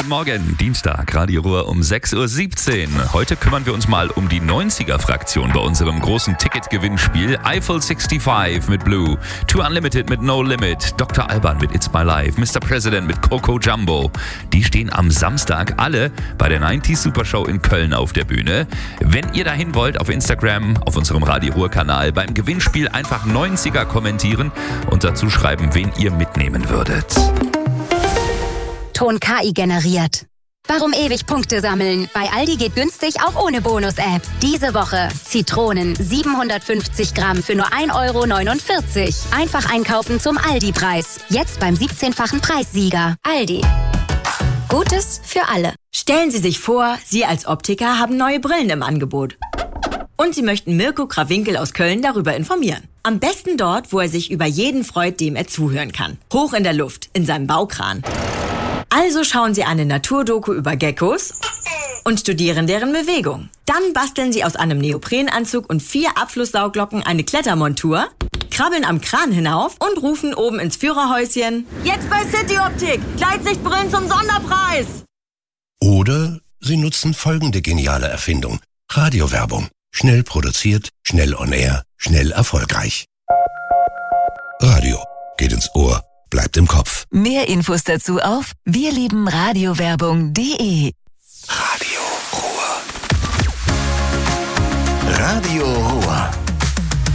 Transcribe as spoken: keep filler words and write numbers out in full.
guten Morgen, Dienstag, Radio Ruhr um sechs Uhr siebzehn. Heute kümmern wir uns mal um die neunziger-Fraktion bei unserem großen Ticket-Gewinnspiel. Eiffel fünfundsechzig mit Blue, Too Unlimited mit No Limit, Doktor Alban mit It's My Life, Mister President mit Coco Jumbo. Die stehen am Samstag alle bei der neunziger Super Show in Köln auf der Bühne. Wenn ihr dahin wollt, auf Instagram, auf unserem Radio Ruhr-Kanal, beim Gewinnspiel einfach neunziger kommentieren und dazu schreiben, wen ihr mitnehmen würdet. Ton K I generiert. Warum ewig Punkte sammeln? Bei Aldi geht günstig auch ohne Bonus-App. Diese Woche Zitronen siebenhundertfünfzig Gramm für nur ein Euro neunundvierzig. Einfach einkaufen zum Aldi-Preis. Jetzt beim siebzehnfachen Preissieger. Aldi. Gutes für alle. Stellen Sie sich vor, Sie als Optiker haben neue Brillen im Angebot. Und Sie möchten Mirko Krawinkel aus Köln darüber informieren. Am besten dort, wo er sich über jeden freut, dem er zuhören kann. Hoch in der Luft, in seinem Baukran. Also schauen Sie eine Naturdoku über Geckos und studieren deren Bewegung. Dann basteln Sie aus einem Neoprenanzug und vier Abflusssauglocken eine Klettermontur, krabbeln am Kran hinauf und rufen oben ins Führerhäuschen: Jetzt bei City Optik, Gleitsichtbrillen zum Sonderpreis! Oder Sie nutzen folgende geniale Erfindung: Radiowerbung. Schnell produziert, schnell on air, schnell erfolgreich. Radio geht ins Ohr, bleibt im Kopf. Mehr Infos dazu auf wirliebenradiowerbung punkt de. Radio Ruhr. Radio Ruhr.